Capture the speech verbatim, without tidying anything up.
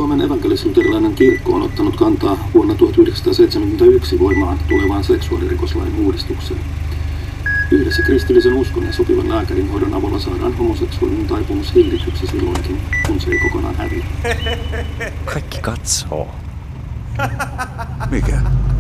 Suomen evankelis-luterilainen kirkko on ottanut kantaa vuonna tuhatyhdeksänsataaseitsemänkymmentäyksi voimaan tulevaan seksuaalirikoslain uudistukseen. Yhdessä kristillisen uskon ja sopivan lääkärin hoidon avulla saadaan homoseksuaalinen taipumus hillityksi silloinkin, kun se ei kokonaan häviä. Kaikki katsoo. Mikä?